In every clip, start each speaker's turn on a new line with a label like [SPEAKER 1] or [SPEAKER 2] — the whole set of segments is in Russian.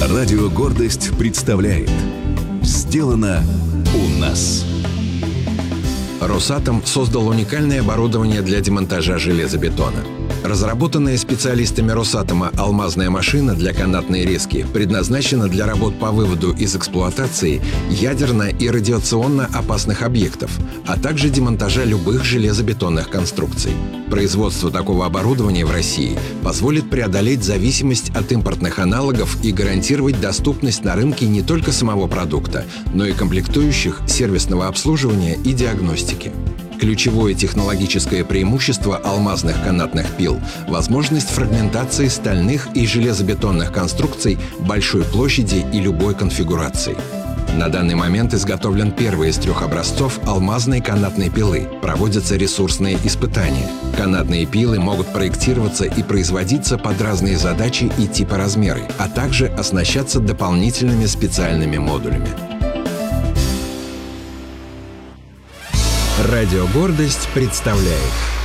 [SPEAKER 1] Радио «Гордость» представляет «Сделано у нас».
[SPEAKER 2] Росатом создал уникальное оборудование для демонтажа железобетона. Разработанная специалистами Росатома алмазная машина для канатной резки предназначена для работ по выводу из эксплуатации ядерно и радиационно опасных объектов, а также демонтажа любых железобетонных конструкций. Производство такого оборудования в России позволит преодолеть зависимость от импортных аналогов и гарантировать доступность на рынке не только самого продукта, но и комплектующих, сервисного обслуживания и диагностики. Ключевое технологическое преимущество алмазных канатных пил – возможность фрагментации стальных и железобетонных конструкций большой площади и любой конфигурации. На данный момент изготовлен первый из 3 образцов алмазной канатной пилы. Проводятся ресурсные испытания. Канатные пилы могут проектироваться и производиться под разные задачи и типа размеры, а также оснащаться дополнительными специальными модулями. Радио «Гордость» представляет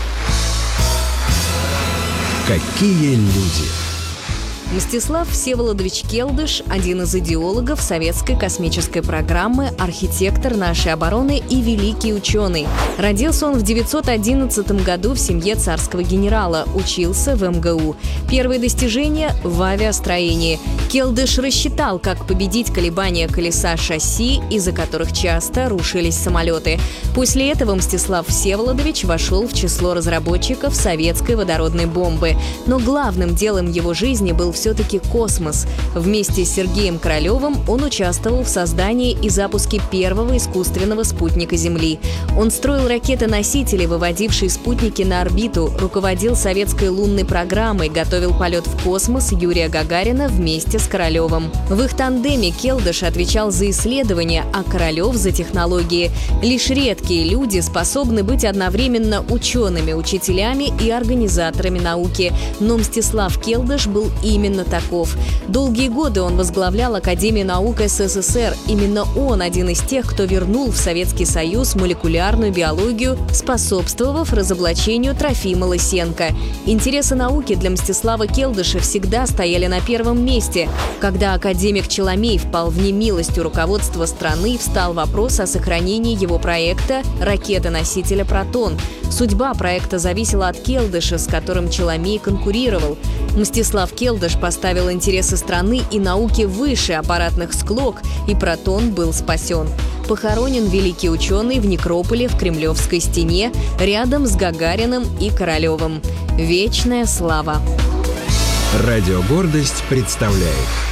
[SPEAKER 2] «Какие люди».
[SPEAKER 3] Мстислав Всеволодович Келдыш – один из идеологов советской космической программы, архитектор нашей обороны и великий ученый. Родился он в 911 году в семье царского генерала, учился в МГУ. Первые достижения – в авиастроении. Келдыш рассчитал, как победить колебания колеса шасси, из-за которых часто рушились самолеты. После этого Мстислав Всеволодович вошел в число разработчиков советской водородной бомбы. Но главным делом его жизни был все-таки космос. Вместе с Сергеем Королевым он участвовал в создании и запуске первого искусственного спутника Земли. Он строил ракеты-носители, выводившие спутники на орбиту, руководил советской лунной программой, готовил полет в космос Юрия Гагарина вместе с Королевым. В их тандеме Келдыш отвечал за исследования, а Королев – за технологии. Лишь редкие люди способны быть одновременно учеными, учителями и организаторами науки. Но Мстислав Келдыш был именно таков. Долгие годы он возглавлял Академию наук СССР. Именно он один из тех, кто вернул в Советский Союз молекулярную биологию, способствовав разоблачению Трофима Лысенко. Интересы науки для Мстислава Келдыша всегда стояли на первом месте. Когда академик Челомей впал в немилость у руководства страны, встал вопрос о сохранении его проекта ракеты-носителя «Протон». Судьба проекта зависела от Келдыша, с которым Челомей конкурировал. Мстислав Келдыш поставил интересы страны и науки выше аппаратных склок, и «Протон» был спасен. Похоронен великий ученый в некрополе в Кремлевской стене рядом с Гагариным и Королевым. Вечная слава!
[SPEAKER 2] Радио «Гордость» представляет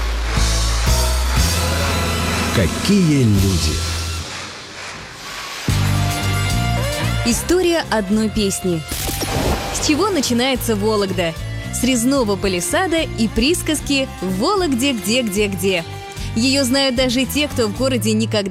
[SPEAKER 2] «Какие люди».
[SPEAKER 3] История одной песни. С чего начинается Вологда? С резного палисада и присказки «В Вологде где-где-где». Ее знают даже те, кто в городе никогда